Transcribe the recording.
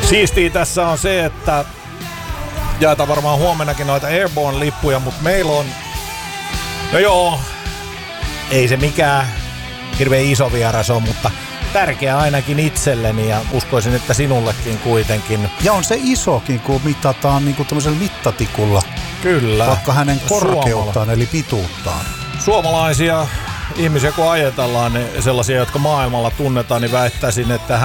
Siistiä tässä on se, että jaetaan varmaan huomennakin noita Airborne-lippuja, mutta meillä on, no joo, ei se mikään hirveän iso vieras on, mutta tärkeä ainakin itselleni ja uskoisin, että sinullekin kuitenkin. Ja on se isokin, kun mitataan niin kuin tämmöisellä mittatikulla. Kyllä. Vaikka hänen korkeuttaan eli pituuttaan. Suomalaisia ihmisiä kun ajatellaan, niin sellaisia, jotka maailmalla tunnetaan, niin väittäisin, että